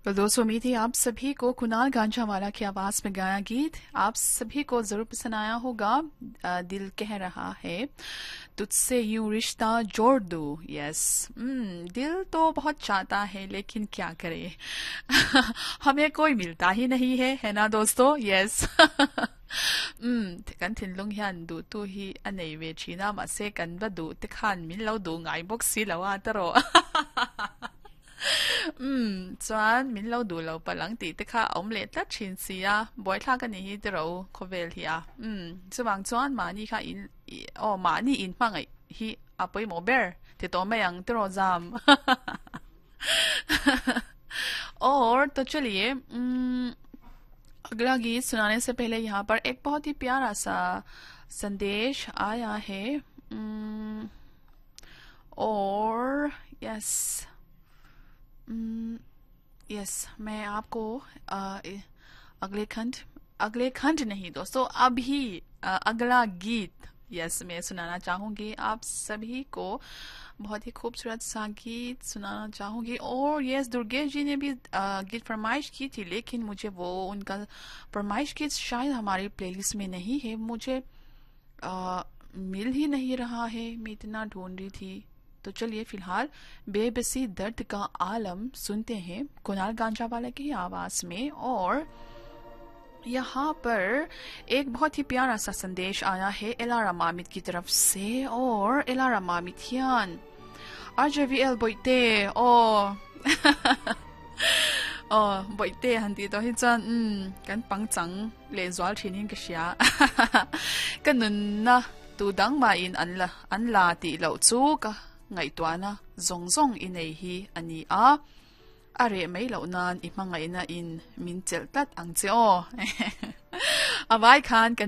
तो दोस्तों उम्मीद है आप सभी को कुणाल गांजावाला की आवाज में गाया गीत आप सभी को जरूर पसंद आया होगा। दिल कह रहा है तुझसे यूं रिश्ता जोड़ दूं। यस। दिल तो बहुत चाहता है लेकिन क्या करे। हमें कोई मिलता ही नहीं है ना दोस्तों। Yes. kan tin lung hian du tu hi anei ve china ma se kan ba du te khan min lo du ngai bok si lo a taro. 转面老杜老不啷地的卡我们来得前时啊，不会他跟你的路可为了啊，这往转嘛你看因哦嘛你因放诶，he 阿不冇bear，te तो मैं अंग तो रोजाम। और तो चलिए अगला गीत सुनाने से पहले यहाँ पर एक बहुत ही प्यारा सा संदेश आया है। और यस यस मैं आपको अगले खंड नहीं दोस्तों अभी अगला गीत यस मैं सुनाना चाहूंगी आप सभी को। बहुत ही खूबसूरत सा गीत सुनाना चाहूंगी। और यस दुर्गेश जी ने भी गीत फरमाइश की थी लेकिन मुझे वो उनका फरमाइश गीत शायद हमारी प्लेलिस्ट में नहीं है। मुझे मिल ही नहीं रहा है। मैं इतना ढूंढ रही थी। तो चलिए फिलहाल बेबसी दर्द का आलम सुनते हैं कुणाल गांजावाला की आवाज में। और यहाँ पर एक बहुत ही प्यारा सा संदेश आया है एलारा मामित की तरफ से। और Elara मामितियान RJVL बोइते ओ哦，唔对，很啲都係真，咁幫整嚟做前年嘅事啊，跟nun na tudang main an la ti lo chu ka ngai tuana zong zong in ei hi ani a are mai lo nan i mangai na in min chel tat ang che o avai khan kan